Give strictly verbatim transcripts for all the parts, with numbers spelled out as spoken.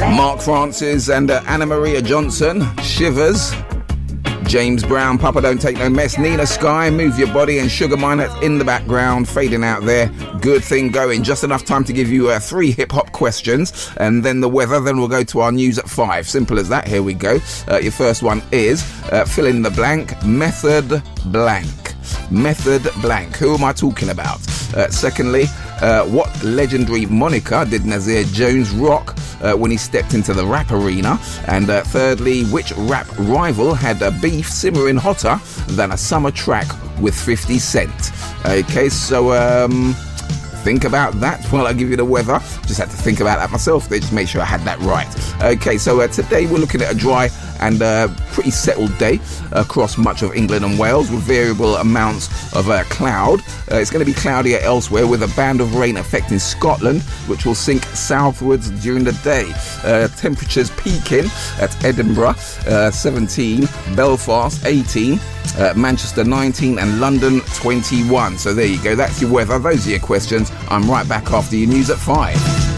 Mark Francis and uh, Anna Maria Johnson, Shivers. James Brown, Papa Don't Take No Mess, Nina Sky, Move Your Body, and Sugar Mine in the background, fading out there. Good thing going. Just enough time to give you uh, three hip-hop questions, and then the weather, then we'll go to our news at five. Simple as that. Here we go. Uh, your first one is, uh, fill in the blank, method blank. Method blank. Who am I talking about? Uh, secondly, uh, what legendary moniker did Nasir Jones rock uh, when he stepped into the rap arena? And uh, thirdly, which rap rival had a beef simmering hotter than a summer track with fifty cent? Okay, so um, think about that while I give you the weather. Just had to think about that myself. They just make sure I had that right. Okay, so uh, today we're looking at a dry and uh, pretty settled day across much of England and Wales with variable amounts of uh, cloud. Uh, it's going to be cloudier elsewhere with a band of rain affecting Scotland, which will sink southwards during the day. Uh, temperatures peaking at Edinburgh, uh, seventeen, Belfast, eighteen, uh, Manchester, nineteen, and London, twenty-one. So there you go. That's your weather. Those are your questions. I'm right back after your news at five.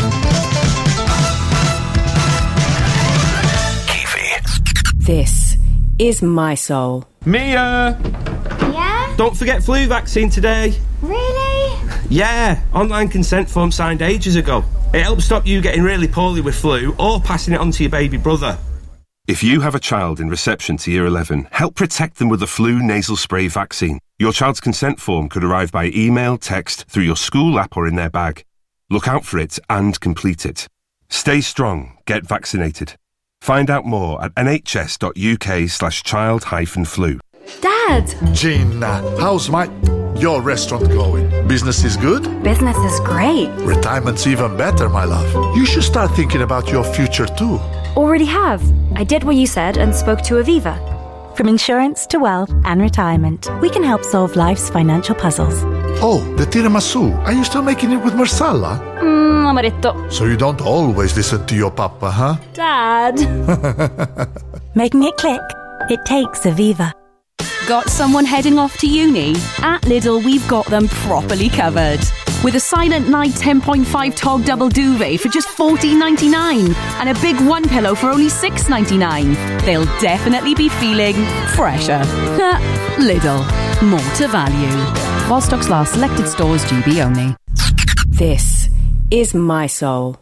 This is My Soul. Mia! Yeah? Don't forget flu vaccine today. Really? Yeah, online consent form signed ages ago. It helps stop you getting really poorly with flu or passing it on to your baby brother. If you have a child in reception to year eleven, help protect them with the flu nasal spray vaccine. Your child's consent form could arrive by email, text, through your school app or in their bag. Look out for it and complete it. Stay strong. Get vaccinated. Find out more at nhs.uk slash child hyphen flu. Dad! Gina, how's my... your restaurant going? Business is good? Business is great. Retirement's even better, my love. You should start thinking about your future too. Already have. I did what you said and spoke to Aviva. From insurance to wealth and retirement, we can help solve life's financial puzzles. Oh, the tiramisu. Are you still making it with marsala? Mmm, amaretto. So you don't always listen to your papa, huh? Dad! Making it click? It takes Aviva. Got someone heading off to uni? At Lidl, we've got them properly covered. With a Silent Night ten point five Tog Double Duvet for just fourteen ninety-nine and a big one pillow for only six ninety-nine. They'll definitely be feeling fresher. Lidl. More to value. While stocks last, selected stores G B only. This is My Soul.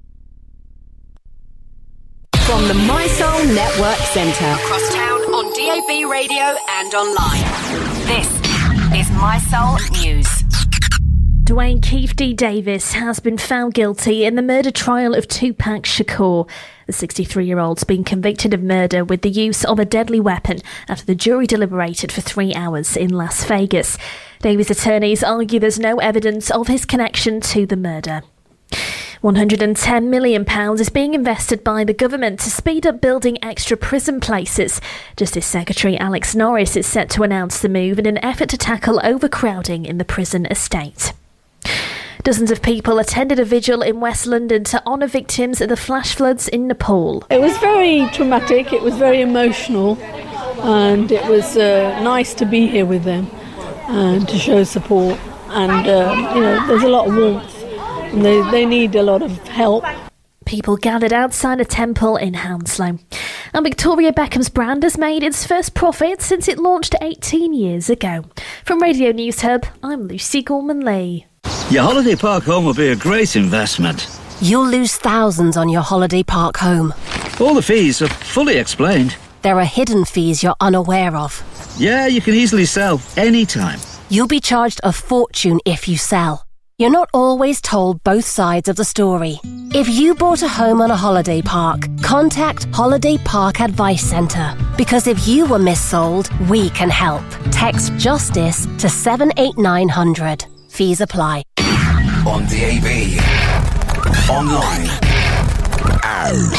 From the My Soul Network Centre. Across town on D A B radio and online. This is My Soul News. Dwayne Keith D. Davis has been found guilty in the murder trial of Tupac Shakur. The sixty-three-year-old's been convicted of murder with the use of a deadly weapon after the jury deliberated for three hours in Las Vegas. Davis' attorneys argue there's no evidence of his connection to the murder. one hundred ten million pounds is being invested by the government to speed up building extra prison places. Justice Secretary Alex Norris is set to announce the move in an effort to tackle overcrowding in the prison estate. Dozens of people attended a vigil in West London to honour victims of the flash floods in Nepal. It was very traumatic, it was very emotional, and it was uh, nice to be here with them and to show support. And, uh, you know, there's a lot of warmth, and they, they need a lot of help. People gathered outside a temple in Hounslow. And Victoria Beckham's brand has made its first profit since it launched eighteen years ago. From Radio News Hub, I'm Lucy Gorman-Lee. Your holiday park home will be a great investment. You'll lose thousands on your holiday park home. All the fees are fully explained. There are hidden fees you're unaware of. Yeah, you can easily sell anytime. You'll be charged a fortune if you sell. You're not always told both sides of the story. If you bought a home on a holiday park, contact Holiday Park Advice Centre. Because if you were missold, we can help. Text JUSTICE to seven eight nine hundred. Fees apply. On D A B, online, and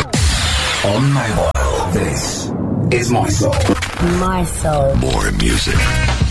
on mobile. This is My Soul. My Soul. More music.